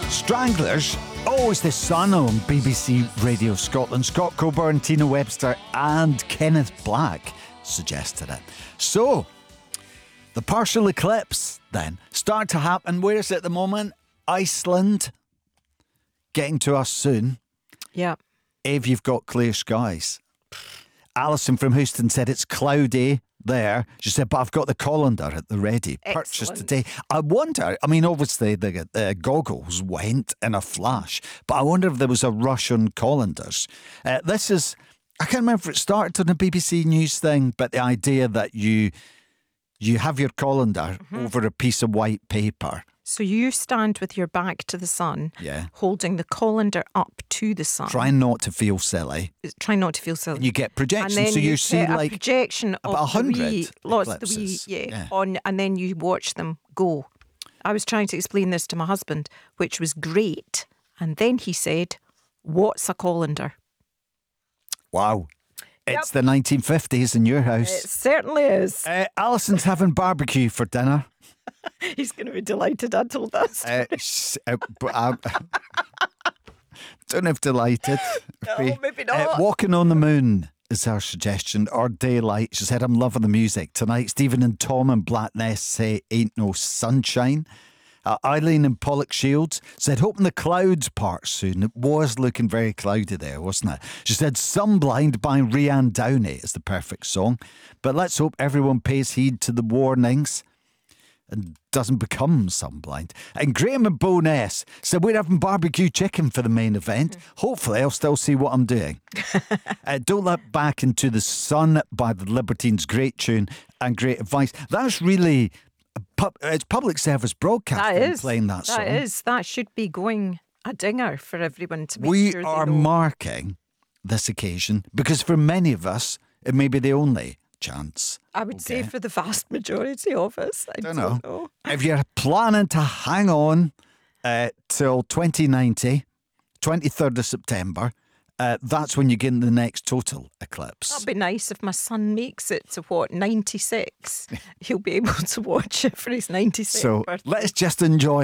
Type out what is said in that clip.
Stranglers. Oh, it's the sun on BBC Radio Scotland. Scott Coburn, Tina Webster and Kenneth Black suggested it. So, the partial eclipse then start to happen. Where is it at the moment? Iceland. Getting to us soon. Yeah. If you've got clear skies. Alison from Houston said it's cloudy there. She said, but I've got the colander at the ready. Purchased today. I wonder, I mean, obviously the goggles went in a flash, but I wonder if there was a rush on colanders. This is, I can't remember if it started on a BBC News thing, but the idea that you have your colander over a piece of white paper. So you stand with your back to the sun, Yeah. holding the colander up to the sun. Trying not to feel silly. Try not to feel silly. And you get projections. And then so you see get like a projection of about 100 lots of the eclipses. Yeah. on, and then you watch them go. I was trying to explain this to my husband, which was great, and then he said, "What's a colander?" Wow. It's the 1950s in your house. It certainly is. Alison's having barbecue for dinner. He's going to be delighted I told us. But don't have delighted. No, maybe not. Walking on the Moon is her suggestion, or Daylight. She said, I'm loving the music tonight. Stephen and Tom and Blackness say Ain't No Sunshine. Eileen and Pollock Shields said, hoping the clouds part soon. It was looking very cloudy there, wasn't it? She said, Sunblind by Rianne Downey is the perfect song. But let's hope everyone pays heed to the warnings and doesn't become sunblind. And Graham and Bo'ness said, we're having barbecue chicken for the main event. Hopefully I'll still see what I'm doing. Don't Let Back Into the Sun by the Libertines. Great tune and great advice. That's really... it's public service broadcasting playing that song. That is. That should be going a dinger for everyone to make sure We they are know. marking this occasion because for many of us, it may be the only chance. I would say for the vast majority of us. I don't know. If you're planning to hang on till 2090, 23rd of September, that's when you get in the next total eclipse. That'd be nice if my son makes it to 96. He'll be able to watch it for his 96th So birthday. let's just enjoy